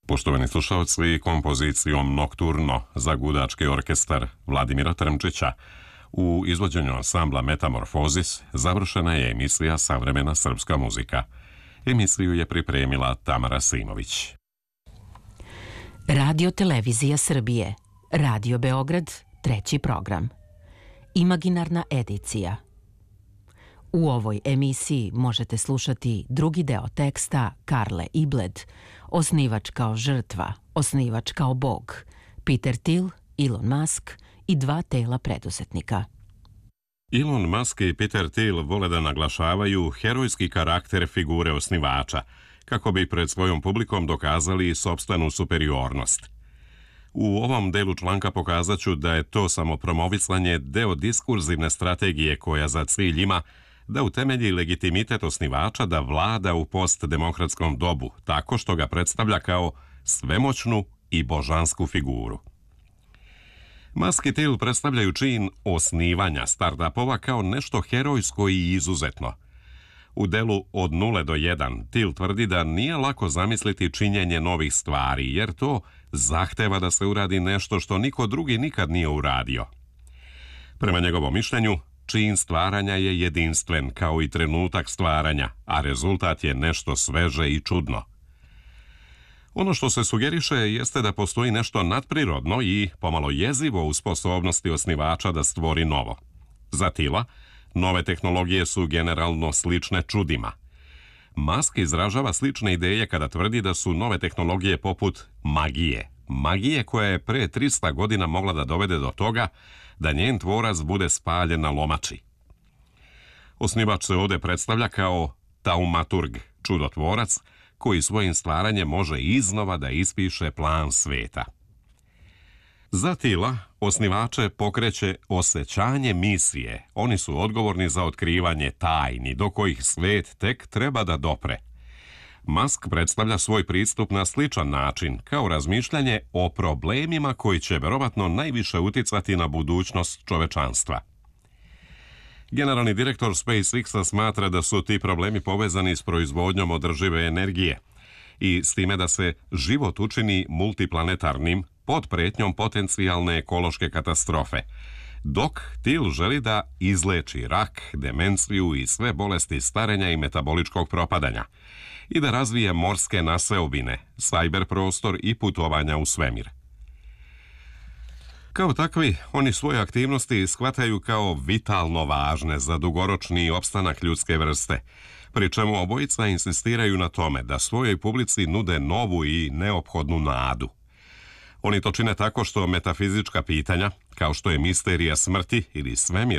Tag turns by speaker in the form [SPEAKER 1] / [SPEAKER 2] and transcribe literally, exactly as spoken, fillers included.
[SPEAKER 1] Poštovani slušalci, kompozicijom Nokturno za gudački orkestar Vladimira Trnčića u izvođenju ansambla Metamorfozis završena je emisija Savremena srpska muzika. Emisiju je pripremila Tamara Simović.
[SPEAKER 2] Radio Televizija Srbije, Radio Beograd, treći program. Imaginarna edicija. U ovoj emisiji možete slušati drugi deo teksta Karle Ibled, Osnivač kao žrtva, osnivač kao bog, Peter Thiel, Elon Musk i dva tela preduzetnika.
[SPEAKER 1] Elon Musk i Peter Thiel vole da naglašavaju herojski karakter figure osnivača, kako bi pred svojom publikom dokazali sopstvenu superiornost. U ovom delu članka pokazat ću da je to samopromovisanje deo diskurzivne strategije koja za cilj ima da utemelji legitimitet osnivača da vlada u postdemokratskom dobu, tako što ga predstavlja kao svemoćnu i božansku figuru. Musk i Thiel predstavljaju čin osnivanja startupova kao nešto herojsko i izuzetno. U delu Od nule do jedan Thiel tvrdi da nije lako zamisliti činjenje novih stvari, jer to zahteva da se uradi nešto što niko drugi nikad nije uradio. Prema njegovom mišljenju, čin stvaranja je jedinstven kao i trenutak stvaranja, a rezultat je nešto sveže i čudno. Ono što se sugeriše jeste da postoji nešto nadprirodno i pomalo jezivo u sposobnosti osnivača da stvori novo. Za Thiela, nove tehnologije su generalno slične čudima. Musk izražava slične ideje kada tvrdi da su nove tehnologije poput magije. Magije koja je pre trista godina mogla da dovede do toga da njen tvorac bude spaljen na lomači. Osnivač se ovdje predstavlja kao taumaturg, čudotvorac, koji svojim stvaranjem može iznova da ispiše plan sveta. Za Thiela osnivače pokreće osjećanje misije. Oni su odgovorni za otkrivanje tajni do kojih svet tek treba da dopre. Musk predstavlja svoj pristup na sličan način, kao razmišljanje o problemima koji će verovatno najviše uticati na budućnost čovečanstva. Generalni direktor SpaceX-a smatra da su ti problemi povezani s proizvodnjom održive energije i s time da se život učini multiplanetarnim pod pretnjom potencijalne ekološke katastrofe, dok Thiel želi da izleči rak, demenciju i sve bolesti starenja i metaboličkog propadanja i da razvije morske naseobine, sajber prostor i putovanja u svemir. Kao takvi, oni svoje aktivnosti shvataju kao vitalno važne za dugoročni opstanak ljudske vrste, pri čemu obojica insistiraju na tome da svojoj publici nude novu i neophodnu nadu. Oni to čine tako što metafizička pitanja, kao što je misterija smrti ili svemir,